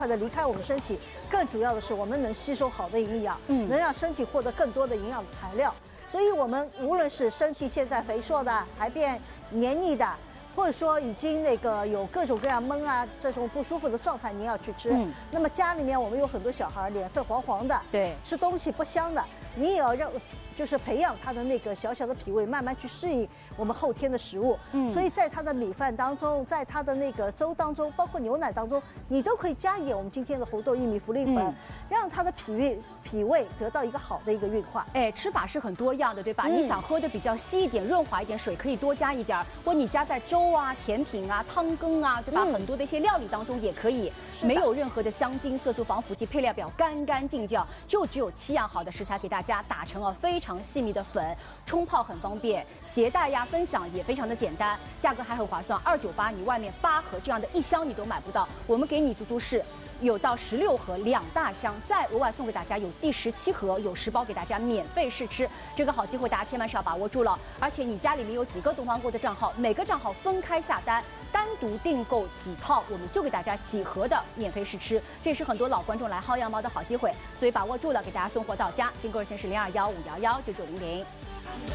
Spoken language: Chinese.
快的离开我们身体，更主要的是我们能吸收好的营养，能让身体获得更多的营养材料。所以，我们无论是身体现在肥硕的，还变黏腻的，或者说已经有各种各样闷啊这种不舒服的状态，您要去吃。那么家里面我们有很多小孩脸色黄黄的， 对， 吃东西不香的，你也要就是培养他的小小的脾胃，慢慢去适应我们后天的食物。所以在他的米饭当中，在他的粥当中，包括牛奶当中，你都可以加一点我们今天的红豆薏米茯苓粉，让他的脾胃得到一个好的运化。 吃法是很多样的，对吧？你想喝的比较稀一点、润滑一点，水可以多加一点，或你加在粥啊、甜品啊、汤羹啊，对吧？很多的一些料理当中也可以，没有任何的香精、色素、防腐剂，配料表干干净净，就只有7样好的食材给大家打成了非常细密的粉，冲泡很方便，携带呀、分享也非常的简单，价格还很划算，298，你外面8盒这样的1箱你都买不到，我们给你足足是有到16盒2大箱，再额外送给大家有第17盒，有10包给大家免费试吃，这个好机会大家千万是要把握住了。而且你家里面有几个东方购的账号，每个账号分开下单，单独订购几套，我们就给大家几盒的免费试吃，这也是很多老观众来薅羊毛的好机会，所以把握住了，给大家送货到家。订购热线是0215119900。